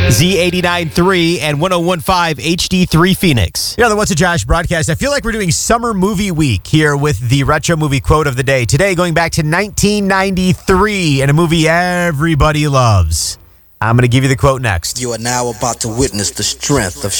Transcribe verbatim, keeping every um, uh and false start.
Z eighty-nine point three and one oh one point five H D three Phoenix. You know, the What's a Josh broadcast. I feel like we're doing Summer Movie Week here with the retro movie quote of the day. Today, going back to nineteen ninety-three and a movie everybody loves. I'm going to give you the quote next. You are now about to witness the strength of